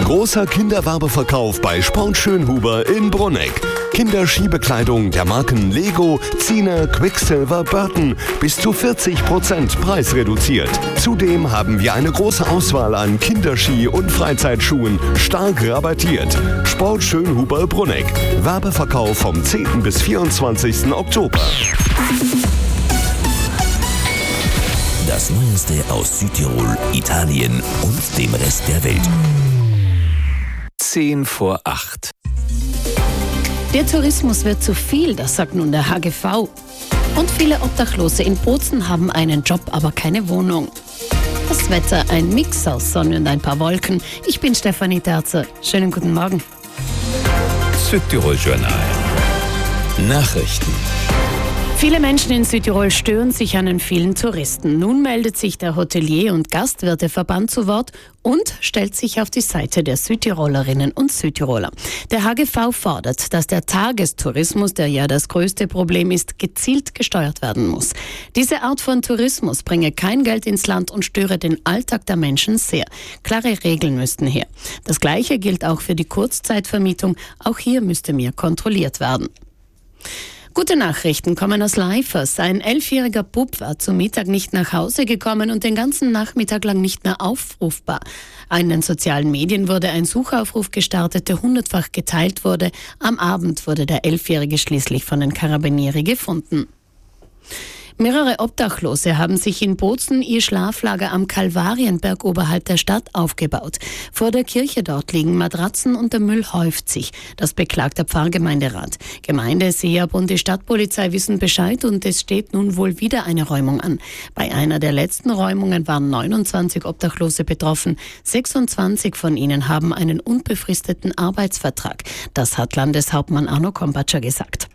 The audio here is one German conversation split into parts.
Großer Kinderwerbeverkauf bei Sport Schönhuber in Brunegg. Kinderskibekleidung der Marken Lego, Zine, Quicksilver, Burton bis zu 40% preisreduziert. Zudem haben wir eine große Auswahl an Kinderski- und Freizeitschuhen, stark rabattiert. Sport Schönhuber Brunegg. Werbeverkauf vom 10. bis 24. Oktober. Das Neueste aus Südtirol, Italien und dem Rest der Welt. 7:08. Der Tourismus wird zu viel, das sagt nun der HGV. Und viele Obdachlose in Bozen haben einen Job, aber keine Wohnung. Das Wetter, ein Mix aus Sonne und ein paar Wolken. Ich bin Stefanie Terzer. Schönen guten Morgen. Südtirol Journal. Nachrichten. Viele Menschen in Südtirol stören sich an den vielen Touristen. Nun meldet sich der Hotelier- und Gastwirteverband zu Wort und stellt sich auf die Seite der Südtirolerinnen und Südtiroler. Der HGV fordert, dass der Tagestourismus, der ja das größte Problem ist, gezielt gesteuert werden muss. Diese Art von Tourismus bringe kein Geld ins Land und störe den Alltag der Menschen sehr. Klare Regeln müssten her. Das Gleiche gilt auch für die Kurzzeitvermietung. Auch hier müsste mehr kontrolliert werden. Gute Nachrichten kommen aus Leifers. Ein 11-jähriger Bub war zum Mittag nicht nach Hause gekommen und den ganzen Nachmittag lang nicht mehr aufrufbar. In den sozialen Medien wurde ein Suchaufruf gestartet, der 100-fach geteilt wurde. Am Abend wurde der 11-jährige schließlich von den Carabinieri gefunden. Mehrere Obdachlose haben sich in Bozen ihr Schlaflager am Kalvarienberg oberhalb der Stadt aufgebaut. Vor der Kirche dort liegen Matratzen und der Müll häuft sich. Das beklagt der Pfarrgemeinderat. Gemeinde, SEAB und die Stadtpolizei wissen Bescheid und es steht nun wohl wieder eine Räumung an. Bei einer der letzten Räumungen waren 29 Obdachlose betroffen. 26 von ihnen haben einen unbefristeten Arbeitsvertrag. Das hat Landeshauptmann Arno Kompatscher gesagt.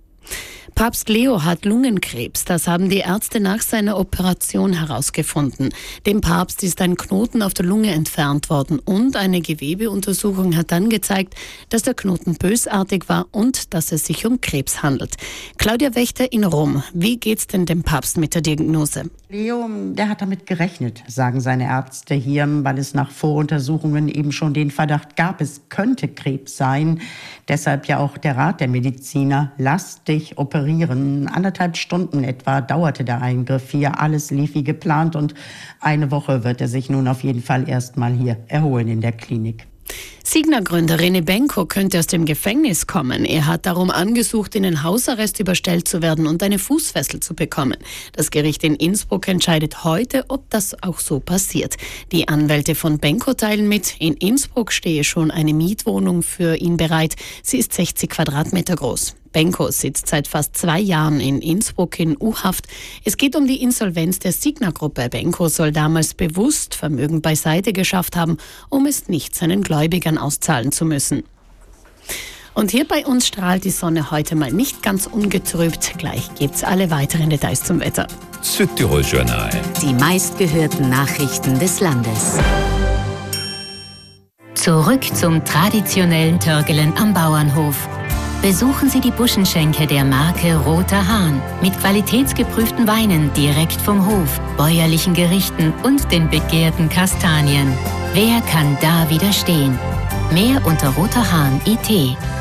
Papst Leo hat Lungenkrebs. Das haben die Ärzte nach seiner Operation herausgefunden. Dem Papst ist ein Knoten auf der Lunge entfernt worden und eine Gewebeuntersuchung hat dann gezeigt, dass der Knoten bösartig war und dass es sich um Krebs handelt. Claudia Wächter in Rom. Wie geht's denn dem Papst mit der Diagnose? Leo, der hat damit gerechnet, sagen seine Ärzte hier, weil es nach Voruntersuchungen eben schon den Verdacht gab, es könnte Krebs sein. Deshalb ja auch der Rat der Mediziner, lass dich operieren. 1,5 Stunden etwa dauerte der Eingriff hier. Alles lief wie geplant und eine Woche wird er sich nun auf jeden Fall erstmal hier erholen in der Klinik. Signa-Gründer René Benko könnte aus dem Gefängnis kommen. Er hat darum angesucht, in den Hausarrest überstellt zu werden und eine Fußfessel zu bekommen. Das Gericht in Innsbruck entscheidet heute, ob das auch so passiert. Die Anwälte von Benko teilen mit, in Innsbruck stehe schon eine Mietwohnung für ihn bereit. Sie ist 60 Quadratmeter groß. Benko sitzt seit fast 2 Jahren in Innsbruck in U-Haft. Es geht um die Insolvenz der Signa-Gruppe. Benko soll damals bewusst Vermögen beiseite geschafft haben, um es nicht seinen Gläubigern auszahlen zu müssen. Und hier bei uns strahlt die Sonne heute mal nicht ganz ungetrübt. Gleich gibt's alle weiteren Details zum Wetter. Südtirol Journal. Die meistgehörten Nachrichten des Landes. Zurück zum traditionellen Törgelen am Bauernhof. Besuchen Sie die Buschenschenke der Marke Roter Hahn mit qualitätsgeprüften Weinen direkt vom Hof, bäuerlichen Gerichten und den begehrten Kastanien. Wer kann da widerstehen? Mehr unter roterhahn.it.